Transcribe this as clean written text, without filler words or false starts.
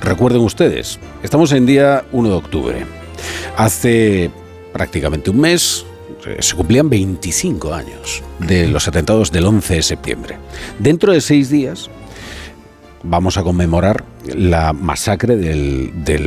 Recuerden ustedes, estamos en día 1 de octubre. Hace prácticamente un mes se cumplían 25 años de los atentados del 11 de septiembre. Dentro de 6 días vamos a conmemorar la masacre del